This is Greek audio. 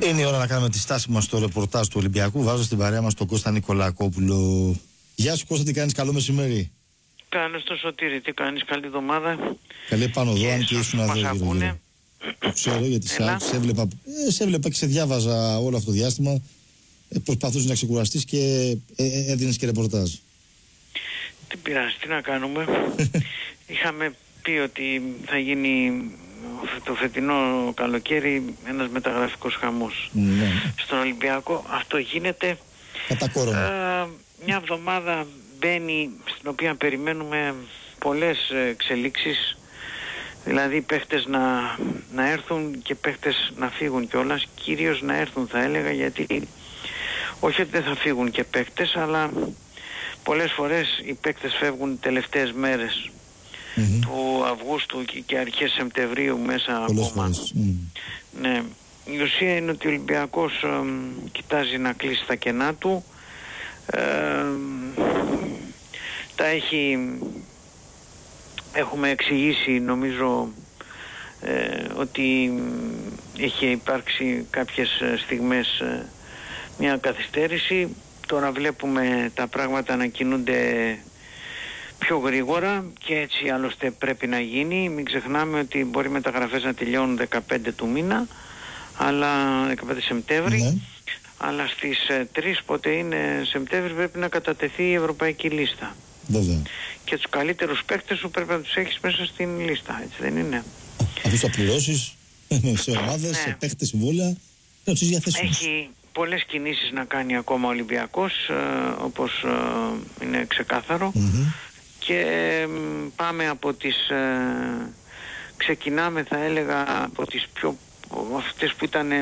Είναι η ώρα να κάνουμε τη στάση μας στο ρεπορτάζ του Ολυμπιακού. Βάζω στην παρέα μας τον Κώστα Νικολακόπουλο. Γεια σου Κώστα, τι κάνεις, καλό μεσημέρι. Καλώς το Σωτήρη, τι κάνεις, καλή εβδομάδα. Καλή πάνω εδώ, αν και ήσουν εδώ γύρω. Το ξέρω γιατί σε έβλεπα και σε διάβαζα όλο αυτό το διάστημα. Προσπαθούσες να ξεκουραστείς και έδινες και ρεπορτάζ. Τι πειράζει, τι να κάνουμε. Είχαμε πει ότι θα γίνει το φετινό καλοκαίρι ένας μεταγραφικός χαμός στον Ολυμπιακό. Αυτό γίνεται. Μια εβδομάδα μπαίνει στην οποία περιμένουμε πολλές εξελίξεις. Δηλαδή παίχτες να έρθουν και παίχτες να φύγουν κιόλας. Κυρίως να έρθουν θα έλεγα, γιατί όχι ότι δεν θα φύγουν και παίχτες, αλλά πολλές φορές οι παίχτες φεύγουν τελευταίες μέρες του Αυγούστου και αρχές Σεπτεμβρίου μέσα ακόμα. Ναι. Η ουσία είναι ότι ο Ολυμπιακός κοιτάζει να κλείσει τα κενά του. Έχουμε εξηγήσει νομίζω ότι έχει υπάρξει κάποιες στιγμές μια καθυστέρηση. Τώρα βλέπουμε τα πράγματα να κινούνται πιο γρήγορα και έτσι άλλωστε πρέπει να γίνει. Μην ξεχνάμε ότι μπορεί οι μεταγραφές να τελειώνουν 15 του μήνα, αλλά 15 Σεπτέμβρη, αλλά στις 3 πότε είναι Σεπτέμβρη πρέπει να κατατεθεί η ευρωπαϊκή λίστα. Βέβαια. Και τους καλύτερους παίκτες σου πρέπει να τους έχεις μέσα στην λίστα, έτσι δεν είναι? Αφού θα πληρώσεις σε ομάδες, σε παίκτες, συμβόλαια, να τους διαθέσουμε. Έχει πολλές κινήσεις να κάνει ακόμα ο Ολυμπιακός, όπως είναι ξεκάθαρο. Και πάμε από τις ξεκινάμε θα έλεγα από τις πιο αυτές που ήταν